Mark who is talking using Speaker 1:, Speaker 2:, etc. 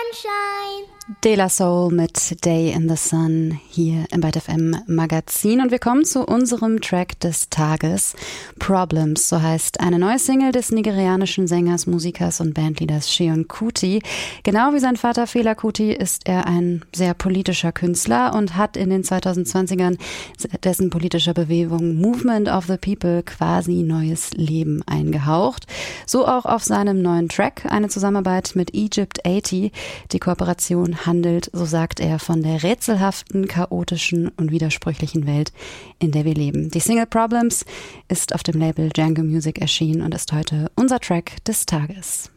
Speaker 1: Sunshine.
Speaker 2: De La Soul mit Day in the Sun hier im Byte FM Magazin und wir kommen zu unserem Track des Tages. Problems, so heißt eine neue Single des nigerianischen Sängers, Musikers und Bandleaders Seun Kuti. Genau wie sein Vater Fela Kuti ist er ein sehr politischer Künstler und hat in den 2020ern dessen politischer Bewegung Movement of the People quasi neues Leben eingehaucht. So auch auf seinem neuen Track, eine Zusammenarbeit mit Egypt 80. Die Kooperation handelt, so sagt er, von der rätselhaften, chaotischen und widersprüchlichen Welt, in der wir leben. Die Single Problems ist auf dem Label Django Music erschienen und ist heute unser Track des Tages.